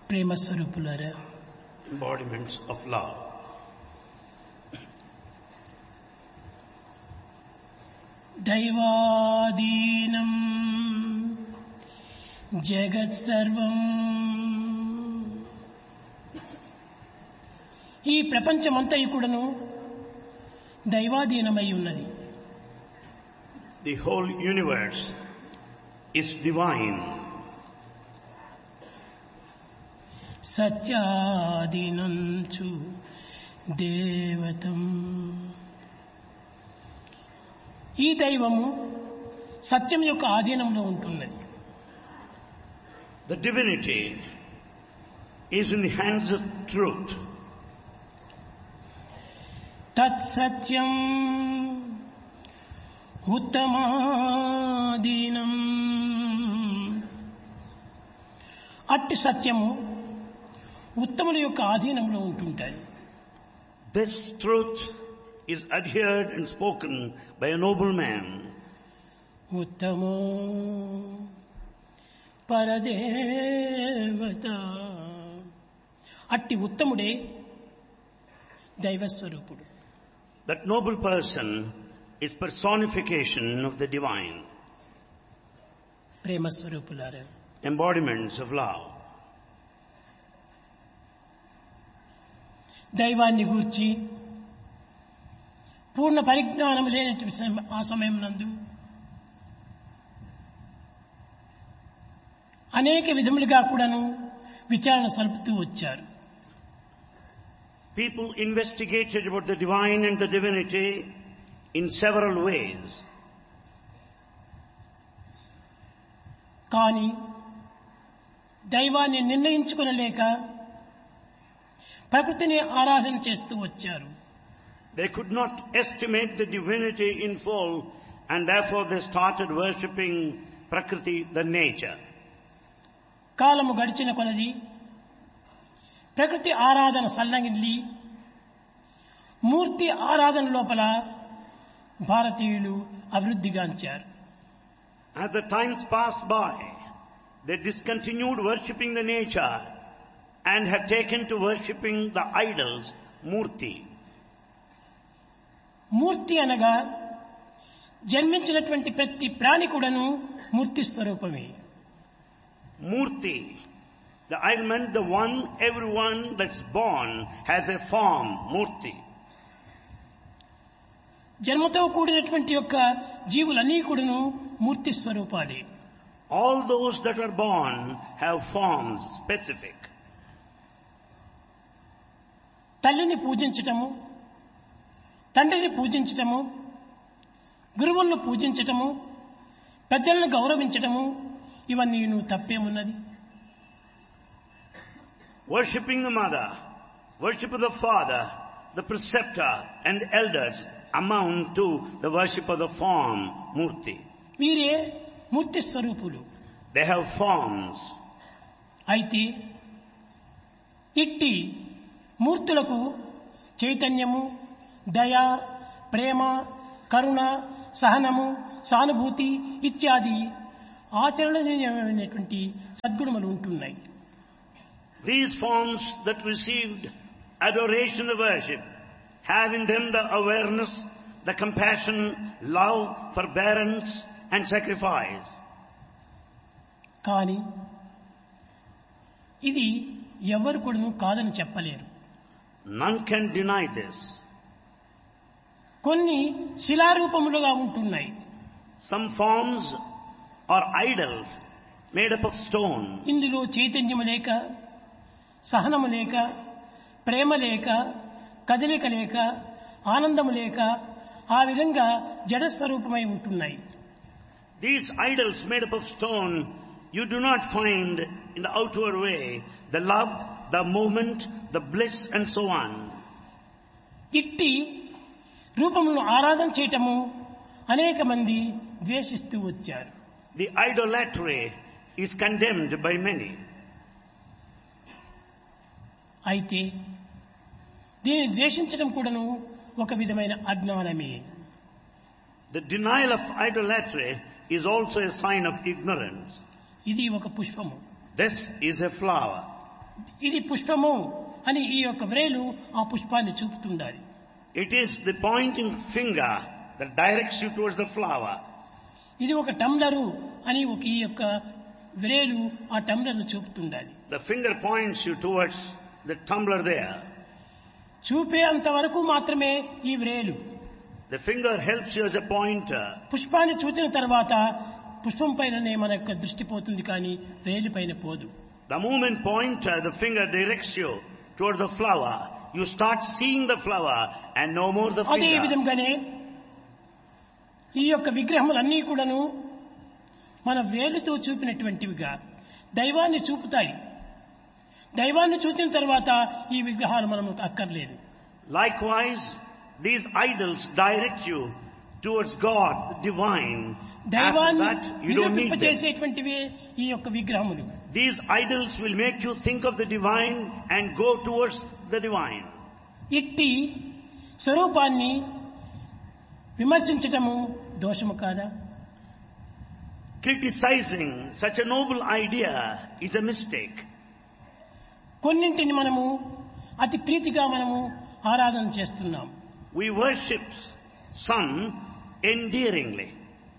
ప్రేమ స్వరూపులారా, embodiments of love. దైవాధీనం జగత్ సర్వం. ఈ ప్రపంచమంతయు కూడాను దైవాధీనమై ఉన్నది. The whole universe is divine. సత్యాధీనంచు దేవతం. ఈ దైవము సత్యం యొక్క ఆధీనంలో ఉంటున్నది. The divinity is in the hands of truth. తత్సత్యం ఉత్తమాధీనం. అట్టి సత్యము ఉత్తముల యొక్క ఆధీనంలో ఉంటుంటాయి. This truth is adhered and spoken by a noble man. ఉత్తమో పరదేవత. అట్టి ఉత్తముడే దైవస్వరూపుడు. That noble person is personification of the divine. ప్రేమ స్వరూపులారా, Embodiments of love. దైవాన్ని గూర్చి పూర్ణ పరిజ్ఞానం లేనటువంటి ఆ సమయం నందు అనేక విధములుగా కూడాను విచారణ సలుపుతూ వచ్చారు. People investigated about the divine and the divinity in several ways. కానీ దైవాన్ని నిర్ణయించుకొనలేక ప్రకృతిని ఆరాధన చేస్తూ వచ్చారు. They could not estimate the divinity in full, and therefore they started worshipping Prakriti, the nature. కాలము గడిచిన కొలది ప్రకృతి ఆరాధన సల్లంగిల్లి మూర్తి ఆరాధన లోపల భారతీయులు అభివృద్ధిగాంచారు. As the times passed by, they discontinued worshipping the nature and have taken to worshipping the idols, Murti. మూర్తి అనగా జన్మించినటువంటి ప్రతి ప్రాణి కూడాను మూర్తి స్వరూపమే. Murti, the element, the one, everyone that's born has a form, Murti. జన్మతో కూడినటువంటి యొక్క జీవులన్నీ కూడాను మూర్తి స్వరూపాలే. All those that are born have forms specific. తల్లిని పూజించటము, తండ్రిని పూజించటము, గురువులను పూజించటము, పెద్దలను గౌరవించటము, ఇవన్నీ తప్పేమున్నది? Worshipping the mother, worship of the father, the preceptor and the elders amount to the worship of the form, Murti. వీరే మూర్తి స్వరూపులు. They have forms. అయితే ఇట్టి మూర్తులకు చైతన్యము, దయ, ప్రేమ, కరుణ, సహనము, సానుభూతి ఇత్యాది ఆచరణీయమైనటువంటి సద్గుణములు ఉంటున్నాయి. These forms that received adoration and worship have in them the awareness, the compassion, love, forbearance and sacrifice. కానీ ఇది ఎవరు కూడా కాదని చెప్పలేరు. None can deny this. కొన్ని శిలారూపములుగా ఉంటున్నాయి. Some forms are idols made up of stone. ఇందులో చైతన్యము లేక, సహనము లేక, ప్రేమ లేక, కదలిక లేక, ఆనందము లేక ఆ విధంగా జడస్వరూపమై ఉంటున్నాయి. These idols made up of stone, you do not find in the outward way the love, the movement, the bliss and so on. ఇట్టి రూపములను ఆరాధన చేయటము అనేక మంది ద్వేషిస్తూ వచ్చారు. The idolatry is condemned by many. అయితే దీన్ని ద్వేషించడం కూడాను ఒక విధమైన అజ్ఞానమే. The denial of idolatry is also a sign of ignorance. ఇది ఒక పుష్పము. This is a flower. ఇది పుష్పము అని ఈ యొక్క వ్రేలు ఆ పుష్పాన్ని చూపుతుండాలి. It is the pointing finger that directs you towards the flower. ఇది ఒక టంబ్లరు అని ఒక ఈ యొక్క వ్రేలు ఆ టంబ్లర్ను చూపుతుండాలి. The finger points you towards the tumbler there. చూపే అంతవరకు మాత్రమే ఈ వ్రేలు. The finger helps you as a pointer. పుష్పాన్ని చూసిన తర్వాత పుష్పం పైననే మన యొక్క దృష్టి పోతుంది, కానీ వ్రేలు పైన పోదు. The moment pointer, the finger directs you towards the flower, you start seeing the flower and no more the అదే finger. విధంగానే ఈ యొక్క విగ్రహములన్నీ కూడాను మన వేలుతో చూపినటువంటివిగా దైవాన్ని చూపుతాయి. దైవాన్ని చూసిన తర్వాత ఈ విగ్రహాలు మనము అక్కర్లేదు. Likewise, these idols direct you towards God, the divine. After దైవాన్ని that, you don't need them. చేసేటువంటివే ఈ యొక్క విగ్రహములు. These idols will make you think of the divine and go towards the divine. ఇట్టి స్వరూపాన్ని విమర్శించటము దోషము కాదా? Criticizing such a noble idea is a mistake. కొన్నింటిని మనము అతి ప్రీతిగా మనము ఆరాధన చేస్తున్నాం. We worship some endearingly.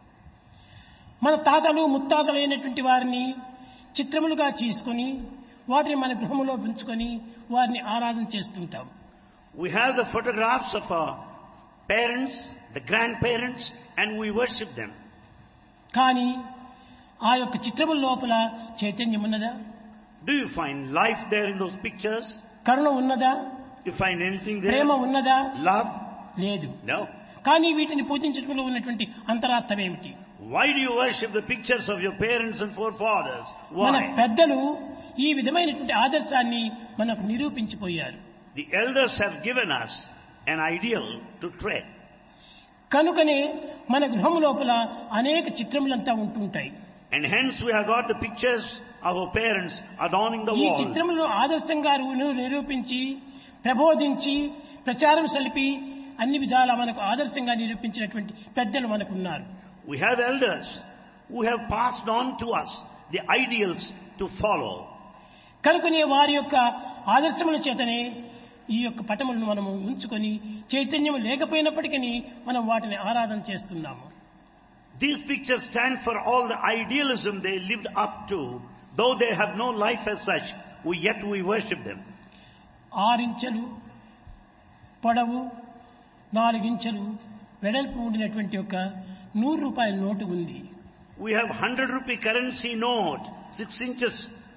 మన తాతలు ముత్తాతలు అయినటువంటి వారిని చిత్రములుగా చేసుకొని వాటిని మన గృహములో ఉంచుకొని వారిని ఆరాధన చేస్తుంటాం. We have the photographs of our parents, the grandparents, and we worship them. కానీ ఆ యొక్క చిత్రముల లోపల చైతన్యం ఉన్నదా? Do you find life there in those pictures? కరుణ ఉన్నదా? You find anything there? ప్రేమ ఉన్నదా? Love? లేదు. No. కానీ వీటిని పూజించడంలో ఉన్నటువంటి అంతరార్థం ఏమిటి? Why do you worship the pictures of your parents and forefathers? మన Why? పెద్దలు ఈ విధమైనటువంటి ఆదర్శాన్ని మనకు నిరూపించిపోయారు. The elders have given us an ideal to tread. కనుకనే మన గృహం లోపల అనేక చిత్రములంతా ఉంటుంటాయి. And hence we have got the pictures of our parents adorning the ఈ wall. చిత్రములను ఆదర్శంగా నిరూపించి ప్రబోధించి ప్రచారం సలిపి అన్ని విధాలా మనకు ఆదర్శంగా నిరూపించినటువంటి పెద్దలు మనకున్నారు. We have elders who have passed on to us the ideals to follow. కనుకనే వారి యొక్క ఆదర్శముల చేతనే ఈ యొక్క పటములను మనము ఉంచుకొని చైతన్యం లేకపోయినప్పటికీ మనం వాటిని ఆరాధన చేస్తున్నాము. These pictures stand for all the idealism they lived up to. Though they have no life as such, yet we worship them. 6 ఇంచెలు పొడవు 4 ఇంచెలు వెడల్పు ఉండినటువంటి ఒక 100 రూపాయల నోటు ఉంది. We have 100 rupee currency note, 6 inches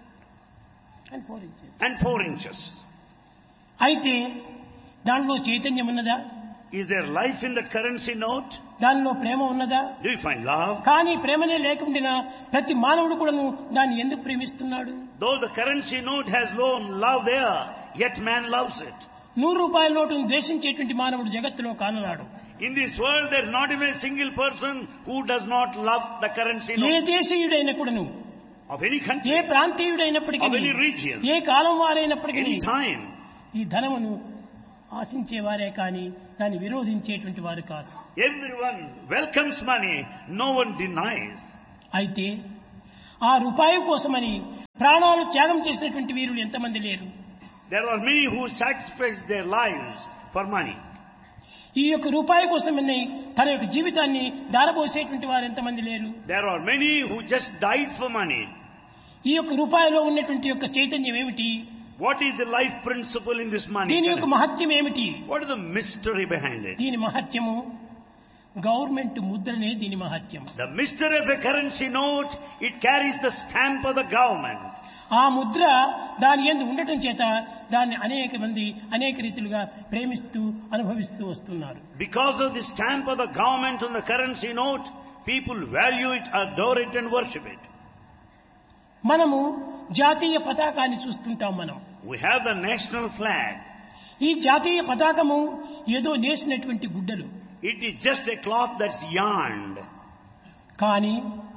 and 4 inches. అయితే దానిలో చైతన్యం ఉన్నదా? Is there life in the currency note? దానిలో ప్రేమ ఉన్నదా? Do you find love? కానీ ప్రేమనే లేకుండా ప్రతి మానవుడు కూడాను దాన్ని ఎందుకు ప్రేమిస్తున్నాడు? Though the currency note has no love there, yet man loves it. 100 రూపాయల నోటును ద్వేషించేటువంటి మానవుడు జగత్తులో కానరాడు. In this world, there is not even a single person who does not love the currency A note. దేశీయుడైన కూడాను, Of any A country, ప్రాంతీయుడైనప్పటికీ, of any region, A column వారైనప్పటికీ any time. ఈ ధనమును ఆశించేవారే కానీ దాన్ని విరోధించేటువంటి వారు కాదు. Everyone welcomes money, no one denies. అయితే ఆ రూపాయి కోసమని ప్రాణాలు త్యాగం చేసినటువంటి వీరులు ఎంతమంది లేరు? There are many who sacrifice their lives for money. ఈ యొక్క రూపాయి కోసమని తన యొక్క జీవితాన్ని దారపోసేటువంటి వారు ఎంతమంది లేరు? There are many who just died for money. ఈ యొక్క రూపాయిలో ఉన్నటువంటి యొక్క చైతన్యం ఏమిటి? What is the life principle in this money? దీని యొక్క మహత్యం ఏమిటి? What is the mystery behind it? దీని మహత్యము గవర్నమెంట్ ముద్రనే దీని మహత్యం. The mystery of a currency note, it carries the stamp of the government. ఆ ముద్ర దాని యందు ఉండటం చేత దాన్ని అనేక మంది అనేక రీతిలుగా ప్రేమిస్తూ అనుభవిస్తూ వస్తున్నారు. Because of the stamp of the government on the currency note, people value it, adore it and worship it. మనము జాతీయ పతాకాన్ని చూస్తుంటాం. మనం We have the national flag. ఈ జాతీయ పతాకము ఏదో నేసినటువంటి గుడ్డలు. It is just a cloth that's yarned. కానీ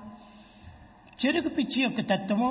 చెరుకు పిచ్చి యొక్క తత్వము,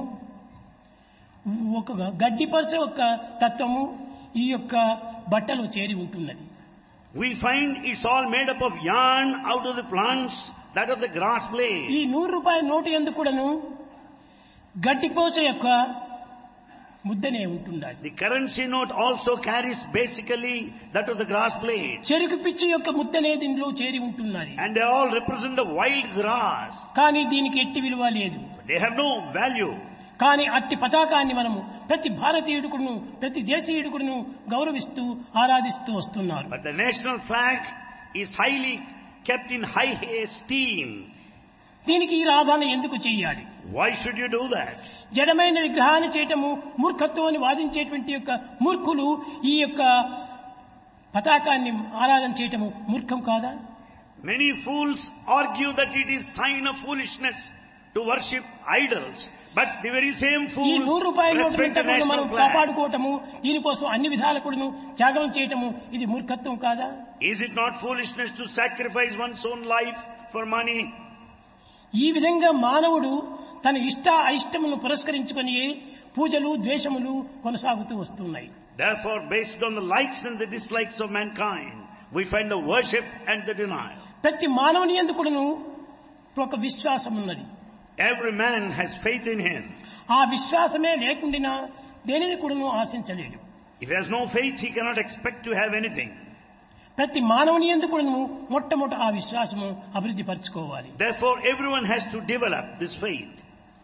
ఒక గడ్డిపరచ యొక్క తత్వము ఈ యొక్క బట్టలో చేరి ఉంటున్నది. We find it's all made up of yarn out of the plants, that of the grass blade. ఈ 100 రూపాయల నోటు యందు కూడాను గడ్డిపోచ యొక్క ముద్దనే ఉంటుండాలి. The currency note also carries basically that of the grass blade. చెరుకు పిచ్చి యొక్క ముద్దనే దీనిలో చేరి ఉంటున్నది. And they all represent the wild grass. కానీ దీనికి ఎట్టి విలువ లేదు. They have no value. కానీ అట్టి పతాకాన్ని మనము ప్రతి భారతీయుడుకును ప్రతి దేశీయుడుకును గౌరవిస్తూ ఆరాధిస్తూ వస్తున్నారు. But the national flag is highly kept in high esteem. దీనికి ఈ ఆరాధన ఎందుకు చేయాలి? Why should you do that? జడమైన విగ్రహాన్ని చేయటము మూర్ఖత్వం అని వాదించేటువంటి యొక్క మూర్ఖులు ఈ యొక్క పతాకాన్ని ఆరాధన చేయటము మూర్ఖం కాదా? Many fools argue that it is sign of foolishness to worship idols. But the very same ఈ fools 100 రూపాయల respect the నోటును మనం national flag. కాపాడుకోవటము దీనికోసం అన్ని విధాల కూడాను త్యాగం చేయటము ఇది మూర్ఖత్వం కాదా? Is it not foolishness to sacrifice one's own life for money? ఈ విధంగా మానవుడు తన ఇష్ట అయిష్టములను పురస్కరించుకొని పూజలు ద్వేషములు కొనసాగుతూ వస్తున్నాయి. Therefore, based on the likes and the dislikes of mankind, we find the worship and the denial. ప్రతి మానవుని యందు కూడాను ఒక విశ్వాసం ఉన్నది. Every man has faith in him. ఆ విశ్వాసమే లేకుండా దేనిని కూడాను ఆశించలేడు. If he has no faith, he cannot expect to have anything. ప్రతి మానవుని యందు కూడాను మొట్టమొదట ఆ విశ్వాసము అభివృద్ధి పరచుకోవాలి. Therefore, everyone has to develop this faith.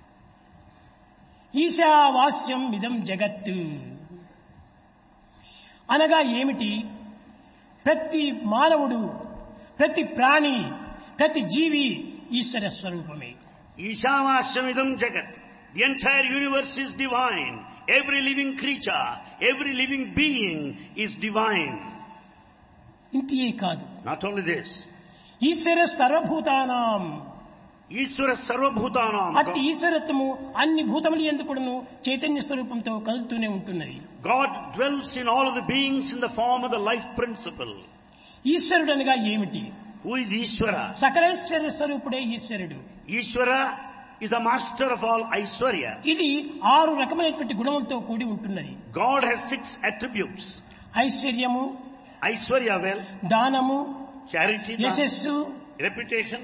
ఈశావాస్యం ఇదం జగత్తు అనగా ఏమిటి? ప్రతి మానవుడు, ప్రతి ప్రాణి, ప్రతి జీవి ఈశ్వర స్వరూపమే. Ishavashamidam jagat. The entire universe is divine. Every living creature, every living being is divine. ఇంతే కాదు, Not only this. ఈశ్వర సర్వభూతానాం. Ishvara sarvabhutanam. అట్టి ఈశ్వరత్వము అన్ని భూతముల యందు కూడాను చైతన్య స్వరూపంతో కలుగుతూనే ఉంటున్నది. God dwells in all of the beings in the form of the life principle. ఈశ్వరుడు అనగా ఏమిటి? Who is Ishvara? సకలైశ్వర్య స్వరూపుడే ఈశ్వరుడు. Ishvara is the master of all Aishwarya. ఇది 6 రకమైనటువంటి గుణములతో కూడి ఉంటున్నది. God has 6 attributes. ఐశ్వర్యము, Aishwarya, well, దానము, charity, యశస్సు, reputation,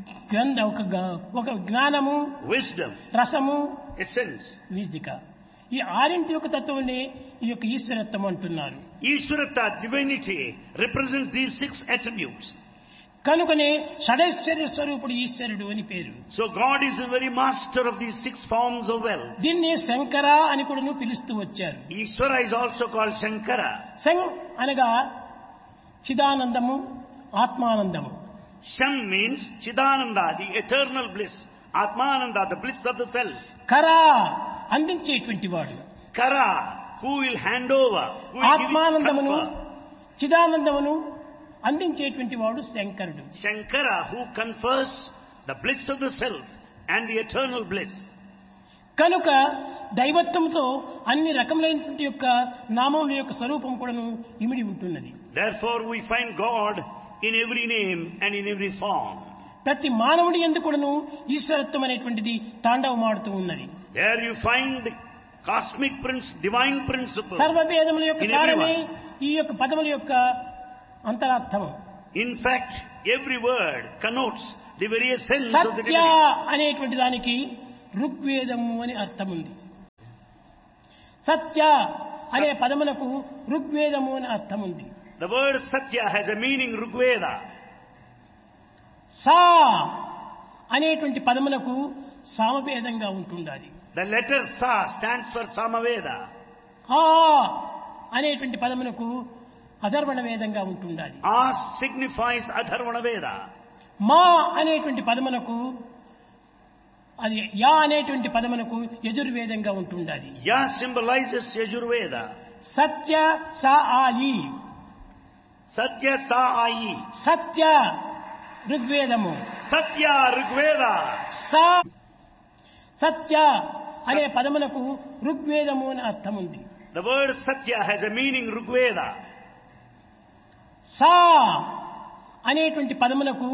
ఒక జ్ఞానము, wisdom, రసము, essence. వీజిక. ఈ 6 యొక్క తత్వమే ఈ యొక్క ఈశ్వరత్వం అంటున్నారు. Ishwarata, divinity, represents these 6 attributes. కనుకనే షడైశ్వర్య స్వరూపుడు ఈశ్వరుడు అని పేరు. So God is the very master of these 6 forms of wealth. దీన్ని శంకర అని కూడా పిలుస్తూ వచ్చారు. Ishvara is also called Shankara. శం అనగా చిదానందము, ఆత్మానందము. Sham means Chidananda, the eternal bliss. Atmananda, the bliss of the self. కరా అందించేటువంటి వాడు. Kara, who will hand over, who will give it ఆత్మానందమును, confer. చిదానందమును అందించేటువంటి వాడు శంకరుడు. Shankara, who confers the bliss of the self and the eternal bliss. కనుక దైవత్వంతో అన్ని రకములైనటువంటి యొక్క నామముల యొక్క స్వరూపం కూడాను ఇమిడి ఉంటున్నది. Therefore, we find God in every name and in every form. ప్రతి మానవుడి యందు కూడాను ఈశ్వరత్వం అనేటువంటిది తాండవమాడుతూ ఉన్నది. There you find the cosmic divine principle. సర్వవేదముల యొక్క In సారమే everyone. ఈ యొక్క పదముల యొక్క అంతరార్థం. In fact, every word connotes the very essence of the Satya divinity. అనేటువంటి దానికి ఋగ్వేదము అని అర్థం ఉంది. సత్య అనే పదములకు ఋగ్వేదము అని అర్థం ఉంది. The word Satya has a meaning Rigveda. సా అనేటువంటి పదములకు సామవేదంగా ఉంటుండాలి. The letter Sa stands for Samaveda. ఆ అనేటువంటి పదములకు అధర్వణ వేదంగా ఉంటుండాలి. As signifies Atharvana Veda. మా అనేటువంటి పదమునకు అది యా అనేటువంటి పదమునకు యజుర్వేదంగా ఉంటుండాలి. Ya symbolizes Yajurveda. సత్య సా ఆయి. Satya Sa Ayi. సత్య ఋగ్వేదము. Satya Rigveda. సా సత్య అనే పదమునకు ఋగ్వేదము అని అర్థం ఉంది. The word Satya has a meaning Rigveda. సా అనేటువంటి పదమునకు